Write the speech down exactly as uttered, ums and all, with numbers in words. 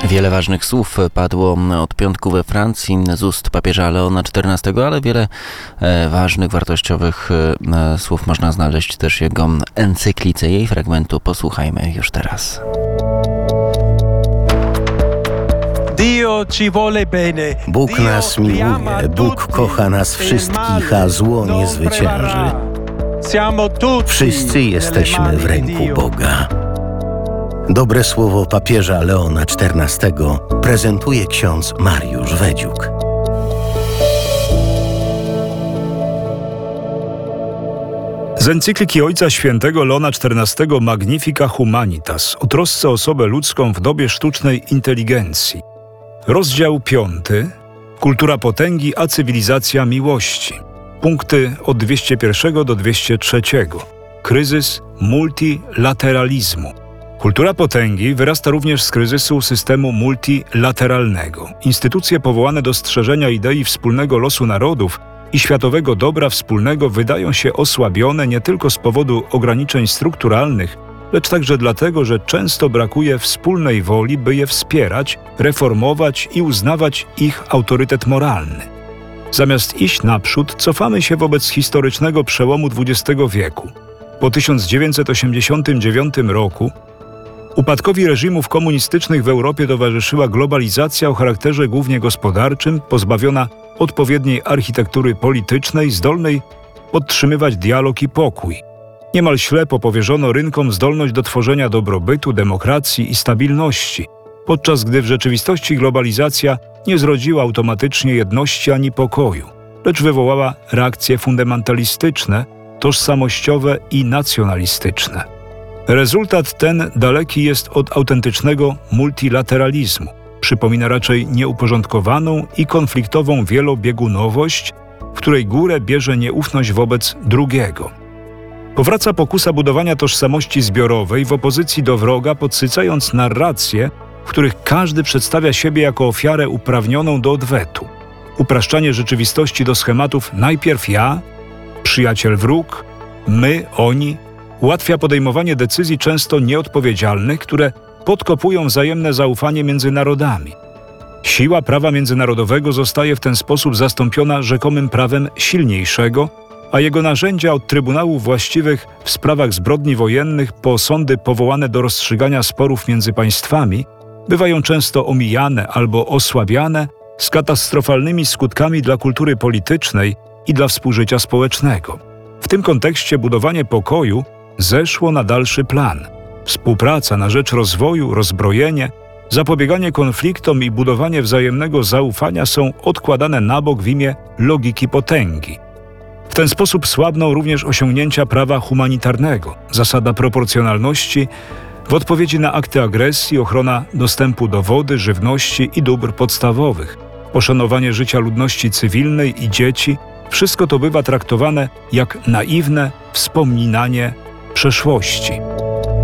Wiele ważnych słów padło od piątku we Francji z ust papieża Leona czternastego, ale wiele e, ważnych, wartościowych e, słów można znaleźć też w jego encyklice. Jej fragmentu posłuchajmy już teraz. Bóg nas miłuje, Bóg kocha nas wszystkich, a zło nie zwycięży. Wszyscy jesteśmy w ręku Boga. Dobre słowo papieża Leona czternastego prezentuje ksiądz Mariusz Wedziuk. Z encykliki Ojca Świętego Leona czternastego Magnifica Humanitas o trosce o osobę ludzką w dobie sztucznej inteligencji. Rozdział piąty. Kultura potęgi a cywilizacja miłości. Punkty od dwieście jeden do dwieście trzy. Kryzys multilateralizmu. Kultura potęgi wyrasta również z kryzysu systemu multilateralnego. Instytucje powołane do strzeżenia idei wspólnego losu narodów i światowego dobra wspólnego wydają się osłabione nie tylko z powodu ograniczeń strukturalnych, lecz także dlatego, że często brakuje wspólnej woli, by je wspierać, reformować i uznawać ich autorytet moralny. Zamiast iść naprzód, cofamy się wobec historycznego przełomu dwudziestego wieku. Po tysiąc dziewięćset osiemdziesiątym dziewiątym roku upadkowi reżimów komunistycznych w Europie towarzyszyła globalizacja o charakterze głównie gospodarczym, pozbawiona odpowiedniej architektury politycznej, zdolnej podtrzymywać dialog i pokój. Niemal ślepo powierzono rynkom zdolność do tworzenia dobrobytu, demokracji i stabilności, podczas gdy w rzeczywistości globalizacja nie zrodziła automatycznie jedności ani pokoju, lecz wywołała reakcje fundamentalistyczne, tożsamościowe i nacjonalistyczne. Rezultat ten daleki jest od autentycznego multilateralizmu. Przypomina raczej nieuporządkowaną i konfliktową wielobiegunowość, w której górę bierze nieufność wobec drugiego. Powraca pokusa budowania tożsamości zbiorowej w opozycji do wroga, podsycając narracje, w których każdy przedstawia siebie jako ofiarę uprawnioną do odwetu. Upraszczanie rzeczywistości do schematów najpierw ja, przyjaciel wróg, my, oni, ułatwia podejmowanie decyzji często nieodpowiedzialnych, które podkopują wzajemne zaufanie między narodami. Siła prawa międzynarodowego zostaje w ten sposób zastąpiona rzekomym prawem silniejszego, a jego narzędzia od trybunałów właściwych w sprawach zbrodni wojennych po sądy powołane do rozstrzygania sporów między państwami bywają często omijane albo osłabiane z katastrofalnymi skutkami dla kultury politycznej i dla współżycia społecznego. W tym kontekście budowanie pokoju zeszło na dalszy plan. Współpraca na rzecz rozwoju, rozbrojenie, zapobieganie konfliktom i budowanie wzajemnego zaufania są odkładane na bok w imię logiki potęgi. W ten sposób słabną również osiągnięcia prawa humanitarnego, zasada proporcjonalności w odpowiedzi na akty agresji, ochrona dostępu do wody, żywności i dóbr podstawowych, poszanowanie życia ludności cywilnej i dzieci. Wszystko to bywa traktowane jak naiwne wspominanie przeszłości.